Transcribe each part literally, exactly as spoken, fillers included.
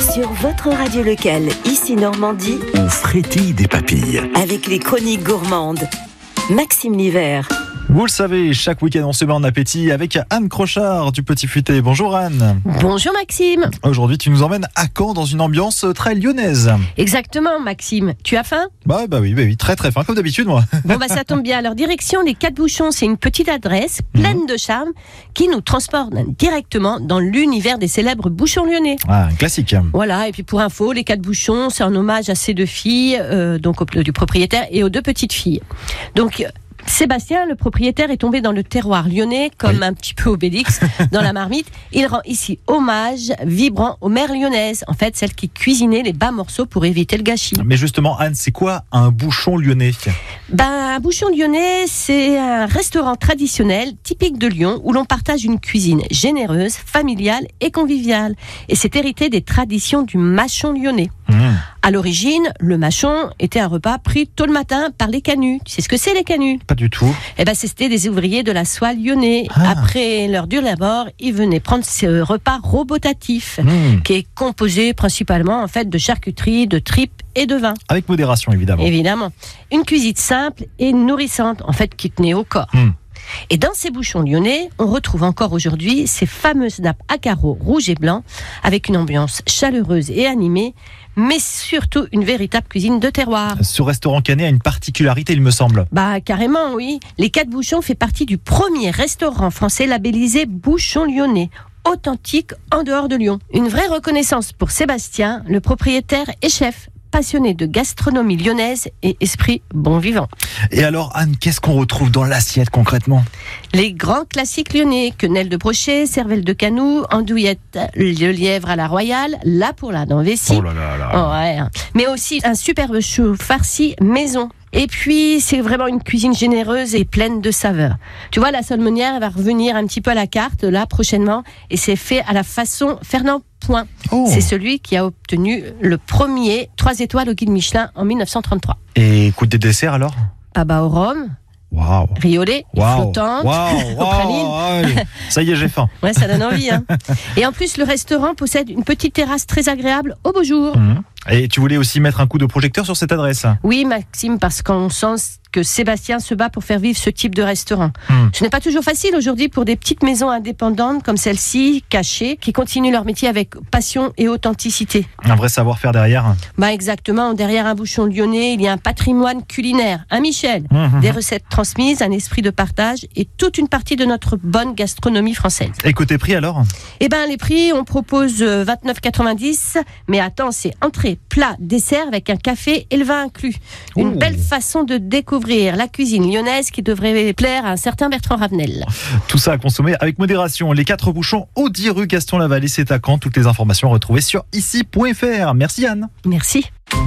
Sur votre radio locale, ici Normandie, on frétille des papilles. Avec les chroniques gourmandes. Maxime Livert. Vous le savez, chaque week-end on se met en appétit avec Anne Crochard du Petit Futé. Bonjour Anne. Bonjour Maxime. Aujourd'hui tu nous emmènes à Caen dans une ambiance très lyonnaise. Exactement Maxime. Tu as faim ? Bah, bah oui, bah oui, très très faim comme d'habitude moi. Bon bah ça tombe bien. Alors direction les Quatre Bouchons, c'est une petite adresse pleine mmh. de charme qui nous transporte directement dans l'univers des célèbres bouchons lyonnais. Ah, un classique. Voilà, et puis pour info, les Quatre Bouchons, c'est un hommage à ces deux filles, euh, donc au, du propriétaire et aux deux petites filles. Donc Sébastien, le propriétaire, est tombé dans le terroir lyonnais, comme oui. un petit peu Obélix, dans la marmite. Il rend ici hommage vibrant aux mères lyonnaises, en fait, celles qui cuisinaient les bas morceaux pour éviter le gâchis. Mais justement, Anne, c'est quoi un bouchon lyonnais ? Ben, un bouchon lyonnais, c'est un restaurant traditionnel, typique de Lyon, où l'on partage une cuisine généreuse, familiale et conviviale. Et c'est hérité des traditions du mâchon lyonnais. Mmh. À l'origine, le mâchon était un repas pris tôt le matin par les canuts. Tu sais ce que c'est les canuts ? Pas du tout. Eh ben, c'était des ouvriers de la soie lyonnais. Ah. Après leur dur labeur, ils venaient prendre ce repas robotatif, mmh. qui est composé principalement en fait de charcuterie, de tripes et de vin. Avec modération, évidemment. Évidemment. Une cuisine simple et nourrissante, en fait, qui tenait au corps. Mmh. Et dans ces bouchons lyonnais, on retrouve encore aujourd'hui ces fameuses nappes à carreaux rouges et blancs, avec une ambiance chaleureuse et animée, mais surtout une véritable cuisine de terroir. Ce restaurant canet a une particularité, il me semble. Bah carrément, oui. Les Quatre Bouchons fait partie du premier restaurant français labellisé Bouchon lyonnais, authentique en dehors de Lyon. Une vraie reconnaissance pour Sébastien, le propriétaire et chef, passionné de gastronomie lyonnaise et esprit bon vivant. Et alors Anne, qu'est-ce qu'on retrouve dans l'assiette concrètement ? Les grands classiques lyonnais, quenelle de brochet, cervelle de canou, andouillette, le lièvre à la royale, la pourlade en vessie. Oh là là là. Oh ouais. Mais aussi un superbe chou farci maison. Et puis, c'est vraiment une cuisine généreuse et pleine de saveurs. Tu vois, la salmonière elle va revenir un petit peu à la carte, là, prochainement. Et c'est fait à la façon Fernand Point. Oh. C'est celui qui a obtenu le premier trois étoiles au guide Michelin en dix-neuf cent trente-trois. Et coup de dessert, alors ? Paba au rhum. Wow. Riolet, wow. flottante, wow. wow. praline. Wow. Ça y est, j'ai faim. Ouais, ça donne envie. Hein. Et en plus, le restaurant possède une petite terrasse très agréable au beau jour. Mmh. Et tu voulais aussi mettre un coup de projecteur sur cette adresse ? Oui, Maxime, parce qu'on sent que Sébastien se bat pour faire vivre ce type de restaurant. Mmh. Ce n'est pas toujours facile aujourd'hui pour des petites maisons indépendantes comme celle-ci, cachées, qui continuent leur métier avec passion et authenticité. Un vrai savoir-faire derrière ? Bah exactement. Derrière un bouchon lyonnais, il y a un patrimoine culinaire, un Michel, mmh. des recettes transmises, un esprit de partage et toute une partie de notre bonne gastronomie française. Et côté prix alors ? Eh ben les prix, on propose vingt-neuf quatre-vingt-dix, mais attends, c'est entrée, plat, dessert avec un café et le vin inclus. Une Ouh. belle façon de découvrir la cuisine lyonnaise qui devrait plaire à un certain Bertrand Ravenel. Tout ça à consommer avec modération. Les Quatre Bouchons au dix rue Gaston-Lavallée, c'est à Caen. Toutes les informations retrouvées sur ici point f r. Merci Anne. Merci.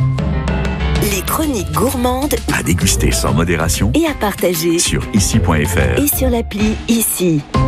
Les chroniques gourmandes à déguster sans modération et à partager sur ici point f r et sur l'appli Ici.